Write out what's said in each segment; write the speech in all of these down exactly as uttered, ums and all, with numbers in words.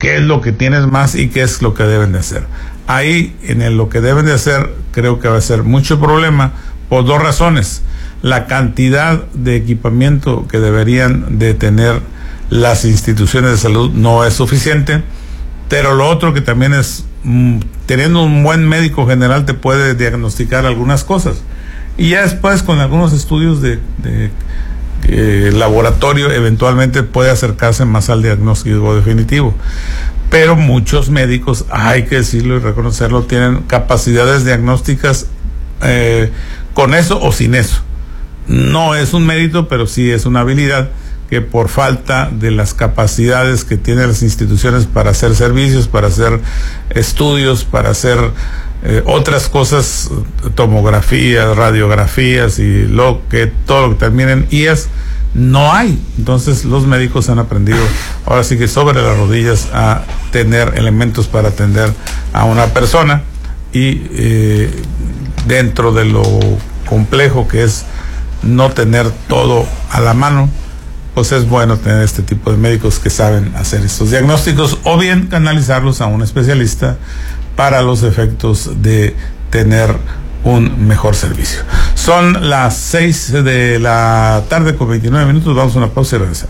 qué es lo que tienes más y qué es lo que deben de hacer. Ahí, en el, lo que deben de hacer, creo que va a ser mucho problema por dos razones. La cantidad de equipamiento que deberían de tener las instituciones de salud no es suficiente, pero lo otro que también es, mm, teniendo un buen médico general te puede diagnosticar algunas cosas, y ya después con algunos estudios de, de eh, laboratorio eventualmente puede acercarse más al diagnóstico definitivo. Pero muchos médicos, hay que decirlo y reconocerlo, tienen capacidades diagnósticas eh, con eso o sin eso. No es un mérito, pero sí es una habilidad que por falta de las capacidades que tienen las instituciones para hacer servicios, para hacer estudios, para hacer eh, otras cosas, tomografías, radiografías y lo que todo lo que termine en I A S, no hay. Entonces los médicos han aprendido ahora sí que sobre las rodillas a tener elementos para atender a una persona, y eh, dentro de lo complejo que es no tener todo a la mano, pues es bueno tener este tipo de médicos que saben hacer estos diagnósticos, o bien canalizarlos a un especialista para los efectos de tener un mejor servicio. Son las seis de la tarde con veintinueve minutos, vamos a una pausa y regresamos.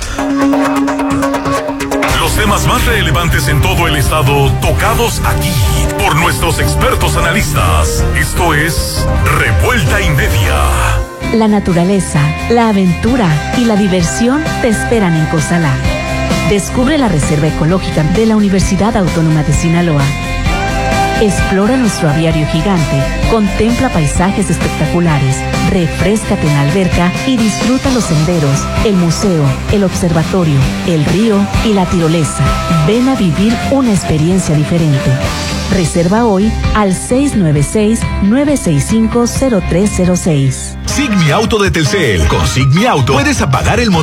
Los temas más relevantes en todo el estado, tocados aquí por nuestros expertos analistas. Esto es Revuelta y Media. La naturaleza, la aventura y la diversión te esperan en Cozalá. Descubre la Reserva Ecológica de la Universidad Autónoma de Sinaloa. Explora nuestro aviario gigante, contempla paisajes espectaculares, refréscate en la alberca y disfruta los senderos, el museo, el observatorio, el río y la tirolesa. Ven a vivir una experiencia diferente. Reserva hoy al seis nueve seis, nueve seis cinco, cero tres cero seis. Sigmi Auto de Telcel. Con Sigmi Auto puedes apagar el motor